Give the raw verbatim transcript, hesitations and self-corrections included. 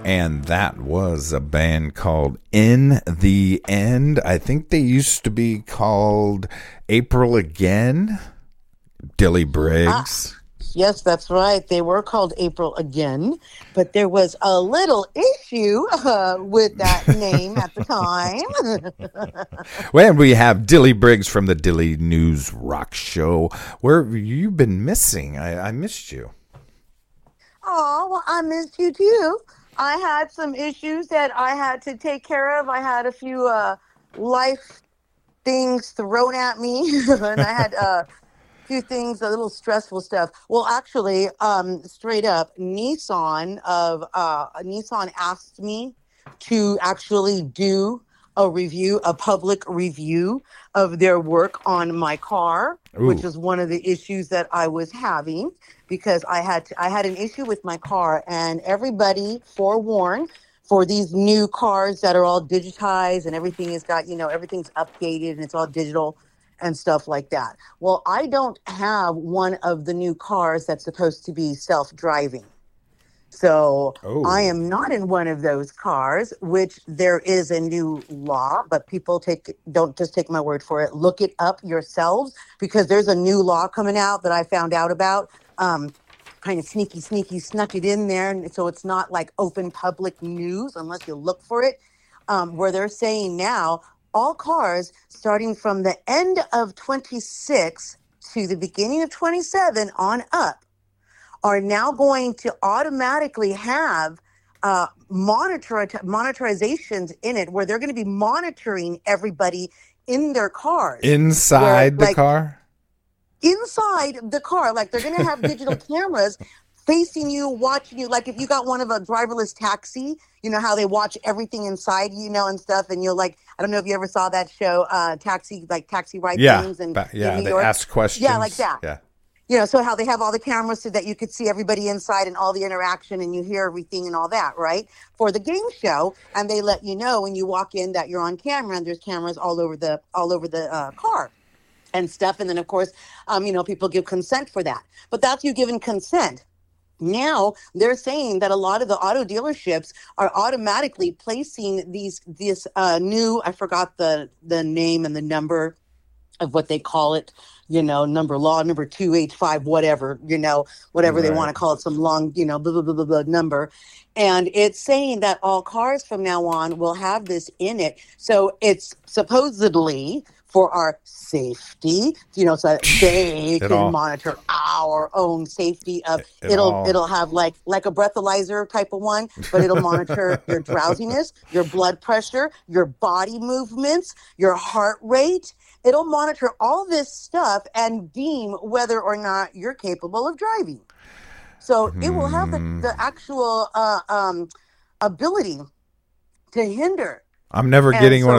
And that was a band called In the End. I think they used to be called April Again. Dilly Briggs. Ah, yes, that's right. They were called April Again, but there was a little issue uh, with that name at the time. Well, we have Dilly Briggs from the Dilly News Rock Show. Where have you been missing? I, I missed you. Oh, well, I missed you too. I had some issues that I had to take care of. I had a few uh, life things thrown at me, and I had uh, a few things, a little stressful stuff. Well, actually, um, straight up, Nissan of uh, Nissan asked me to actually do a review, a public review of their work on my car, Ooh. which is one of the issues that I was having. Because I had to, I had an issue with my car, and everybody forewarned for these new cars that are all digitized and everything is got, you know, everything's updated and it's all digital and stuff like that. Well, I don't have one of the new cars that's supposed to be self-driving. So Oh. I am not in one of those cars, which there is a new law, but people take don't just take my word for it. Look it up yourselves, because there's a new law coming out that I found out about. Um, kind of sneaky, sneaky, snuck it in there. And so it's not like open public news unless you look for it, um, where they're saying now all cars starting from the end of twenty-six to the beginning of twenty-seven on up are now going to automatically have uh, monitor monitorizations in it, where they're going to be monitoring everybody in their cars. Inside where, the like, car? Inside the car. Like, they're going to have digital cameras facing you, watching you. Like, if you got one of a driverless taxi, you know how they watch everything inside, you know, and stuff. And you're like, I don't know if you ever saw that show, uh, Taxi, like Taxi Ride Yeah, things. And ba- yeah, in New they York. ask questions. Yeah, like that. Yeah. You know, so how they have all the cameras so that you could see everybody inside and all the interaction and you hear everything and all that, right? For the game show, and they let you know when you walk in that you're on camera, and there's cameras all over the all over the uh, car and stuff. And then, of course, um, you know, people give consent for that. But that's you giving consent. Now they're saying that a lot of the auto dealerships are automatically placing these this uh, new, I forgot the the name and the number of what they call it, you know, number law, number two H five, whatever, you know, whatever Right. they want to call it, some long, you know, blah, blah, blah, blah, blah number. And it's saying that all cars from now on will have this in it. So it's supposedly for our safety, you know, so that they It can all- monitor our own safety of It- it it'll all- it'll have like like a breathalyzer type of one, but it'll monitor your drowsiness, your blood pressure, your body movements, your heart rate. It'll monitor all this stuff and deem whether or not you're capable of driving. So it will have the, the actual uh, um, ability to hinder. I'm never And getting so one